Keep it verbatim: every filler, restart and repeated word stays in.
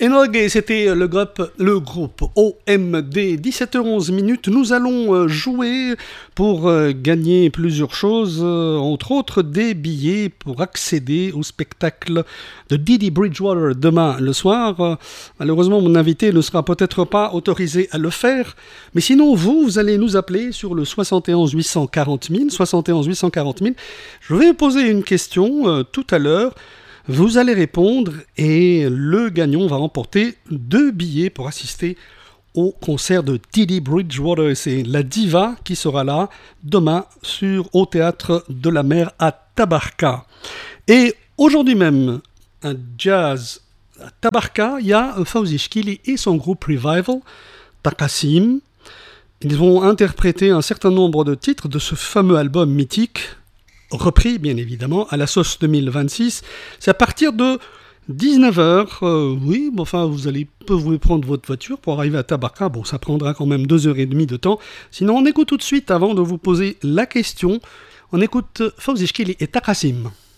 Enoch, c'était le groupe, le groupe O M D. dix-sept heures onze minutes. Nous allons jouer pour gagner plusieurs choses, entre autres des billets pour accéder au spectacle de Didi Bridgewater demain le soir. Malheureusement, mon invité ne sera peut-être pas autorisé à le faire, mais sinon, vous, vous allez nous appeler sur le soixante et onze huit cent quarante mille, soixante et onze huit cent quarante mille. Je vais vous poser une question euh, tout à l'heure. Vous allez répondre et le gagnant va remporter deux billets pour assister au concert de Didi Bridgewater. C'est la diva qui sera là demain sur, au Théâtre de la Mer à Tabarka. Et aujourd'hui même, un jazz à Tabarka, il y a Fawzi Chkili et son groupe Revival, Taqasim. Ils vont interpréter un certain nombre de titres de ce fameux album mythique, repris bien évidemment à la sauce deux mille vingt-six. C'est à partir de dix-neuf heures. Euh, oui, bon, enfin vous allez pouvez prendre votre voiture pour arriver à Tabarka. Bon, ça prendra quand même deux heures et demie de temps. Sinon, on écoute tout de suite avant de vous poser la question. On écoute Fawzi Chkili et Taqasim.